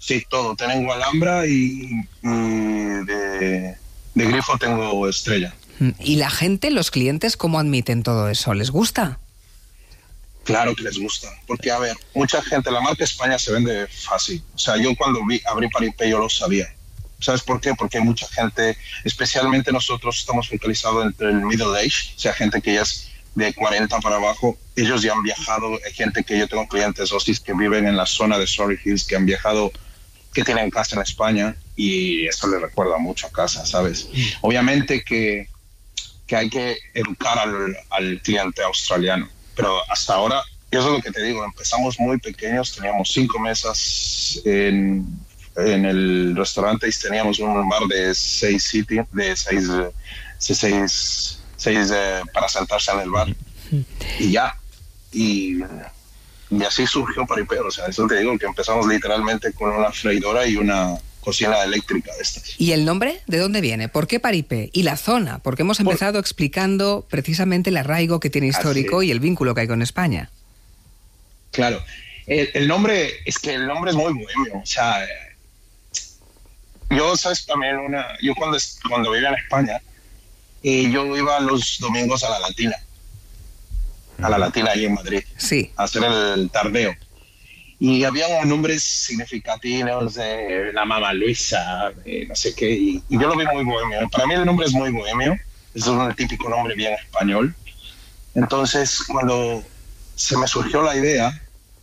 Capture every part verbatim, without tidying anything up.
Sí, todo. Tengo Alhambra y, y de, de grifo tengo Estrella. ¿Y la gente, los clientes, cómo admiten todo eso? ¿Les gusta? Claro que les gusta, porque a ver, mucha gente, la marca España se vende fácil. O sea, yo cuando vi, abrí Paripé yo lo sabía. ¿Sabes por qué? Porque hay mucha gente, especialmente nosotros estamos focalizados entre el middle age, o sea, gente que ya es de cuarenta para abajo, ellos ya han viajado, hay gente que yo tengo clientes Osis que viven en la zona de Surrey Hills, que han viajado, que tienen casa en España, y eso les recuerda mucho a casa, ¿sabes? Mm. Obviamente que, que hay que educar al, al cliente australiano, pero hasta ahora, eso es lo que te digo, empezamos muy pequeños, teníamos cinco mesas en, en el restaurante y teníamos un bar de seis sitios, de seis, de seis, seis eh, para sentarse en el bar, y ya, y, y así surgió Paripé. O sea, eso te digo, que empezamos literalmente con una freidora y una cocina eléctrica de estas. ¿Y el nombre? ¿De dónde viene? ¿Por qué Paripé? Y la zona, porque hemos empezado Por... explicando precisamente el arraigo que tiene histórico y el vínculo que hay con España. Claro, el, el nombre, es que el nombre es muy bohemio, o sea, yo, sabes, también una, yo cuando, cuando vivía en España, eh, yo iba los domingos a la Latina, a la Latina ahí en Madrid, sí, a hacer el tardeo. Y había nombres significativos de la Mamá Luisa, eh, no sé qué, y, y yo lo vi muy bohemio. Para mí el nombre es muy bohemio, es un típico nombre bien español. Entonces, cuando se me surgió la idea,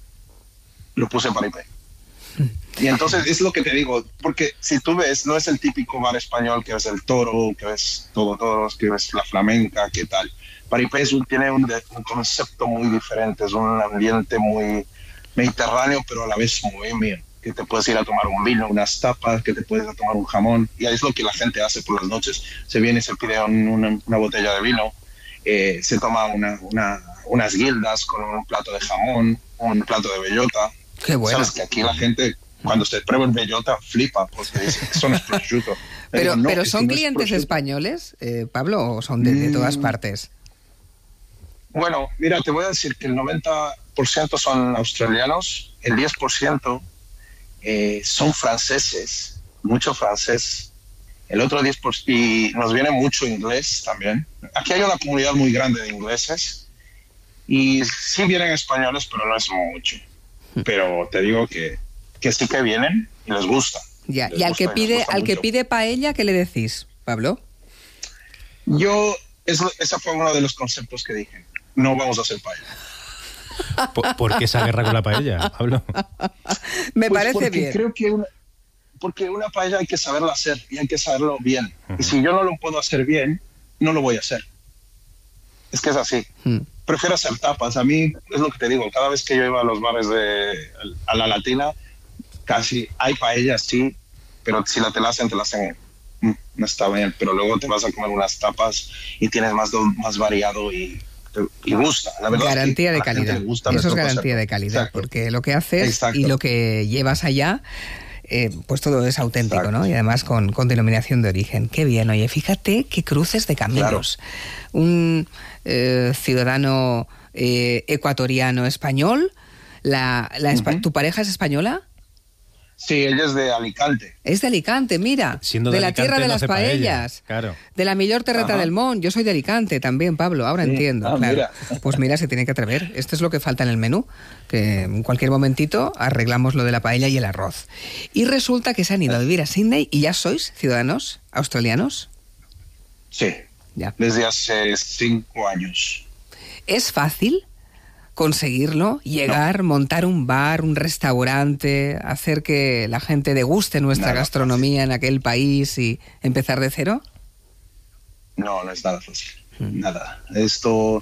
lo puse Paripé. Y entonces es lo que te digo, porque si tú ves, no es el típico bar español que ves el Toro, que ves todo toros, que ves la flamenca, qué tal. Paripé es un, tiene un, un concepto muy diferente, es un ambiente muy mediterráneo, pero a la vez bohemio, que te puedes ir a tomar un vino, unas tapas, que te puedes ir a tomar un jamón, y es lo que la gente hace por las noches. Se viene y se pide una, una botella de vino, eh, se toma una, una, unas guildas con un plato de jamón, un plato de bellota. Qué bueno. Sabes que aquí la gente, cuando se prueba el bellota, flipa, porque dice que son es prosciutto. Pero, no, pero ¿son clientes no españoles, eh, Pablo, o son de, de todas partes? Bueno, mira, te voy a decir que el noventa por ciento son australianos, el diez por ciento eh, son franceses, mucho francés, el otro diez por ciento, y nos viene mucho inglés también. Aquí hay una comunidad muy grande de ingleses, y sí vienen españoles, pero no es mucho. Pero te digo que, que sí que vienen y les gusta. Ya, les y al gusta, que pide, al mucho. que pide paella, ¿qué le decís, Pablo? Yo, eso, ese fue uno de los conceptos que dije. No vamos a hacer paella. ¿Por, ¿Por qué esa guerra con la paella, Pablo? Me pues parece porque bien. Creo que una, porque una paella hay que saberla hacer y hay que saberlo bien. Uh-huh. Y si yo no lo puedo hacer bien, no lo voy a hacer. Es que es así. Uh-huh. Prefiero hacer tapas. A mí, es lo que te digo, cada vez que yo iba a los bares de a la Latina, casi hay paellas, sí, pero si la te la hacen, te la hacen, no está bien. Pero luego te vas a comer unas tapas y tienes más, más variado y... y gusta, la verdad. Garantía es de que calidad. Gusta Eso es garantía concepto. de calidad. Exacto. Porque lo que haces Exacto. y lo que llevas allá, eh, pues todo es auténtico, Exacto. ¿no? Y además con, con denominación de origen. Qué bien. Oye, fíjate qué cruces de caminos. Claro. Un eh, ciudadano eh, ecuatoriano español, la, la uh-huh. ¿tu pareja es española? Sí, ella es de Alicante. Es de Alicante, mira. Siendo de, de la Alicante, tierra de no las paellas. Paella. Claro. De la millor terreta Ajá. del Mont. Yo soy de Alicante también, Pablo. Ahora sí. entiendo. Ah, claro. mira. Pues mira, se tiene que atrever. Esto es lo que falta en el menú. Que en cualquier momentito arreglamos lo de la paella y el arroz. Y resulta que se han ido a vivir a Sydney y ya sois ciudadanos australianos. Sí. Ya. Desde hace cinco años. ¿Es fácil conseguirlo? Llegar, no. montar un bar, un restaurante, hacer que la gente deguste nuestra nada gastronomía fácil. En aquel país y empezar de cero? No, no es nada fácil. Hmm. Nada. Esto,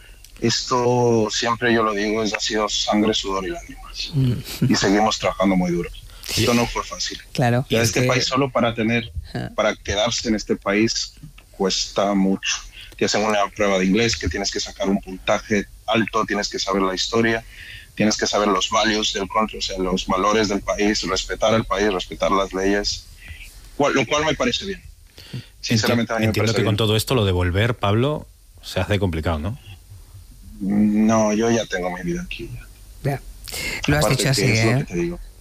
esto siempre yo lo digo, es, ha sido sangre, sudor y lágrimas. Hmm. Y seguimos trabajando muy duro. Sí. Esto no fue fácil. Claro. Y este que... país solo para tener, huh. para quedarse en este país cuesta mucho. Te hacen una prueba de inglés que tienes que sacar un puntaje alto, tienes que saber la historia, tienes que saber los values del country, o sea, los valores del país, respetar el país, respetar las leyes, cual, lo cual me parece bien. Sinceramente, Enti- a mí me entiendo parece que bien. con todo esto lo de volver, Pablo, se hace complicado, ¿no? No, yo ya tengo mi vida aquí. Ya. Lo has Aparte dicho así, es ¿eh? lo que te digo.